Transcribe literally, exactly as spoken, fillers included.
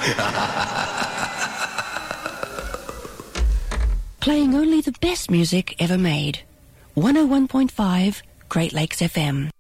Playing only the best music ever made. one oh one point five Great Lakes F M.